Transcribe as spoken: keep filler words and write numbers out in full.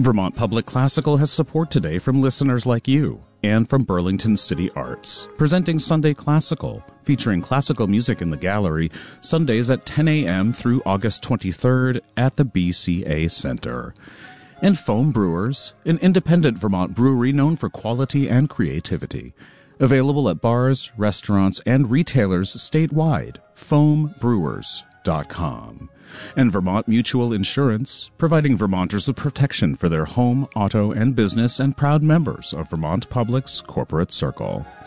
Vermont Public Classical has support today from listeners like you and from Burlington City Arts, presenting Sunday Classical, featuring classical music in the gallery, Sundays at ten a.m. through August twenty-third at the B C A Center. And Foam Brewers, an independent Vermont brewery known for quality and creativity. Available at bars, restaurants, and retailers statewide, foam brewers dot com. And Vermont Mutual Insurance, providing Vermonters with protection for their home, auto, and business, and proud members of Vermont Public's corporate circle.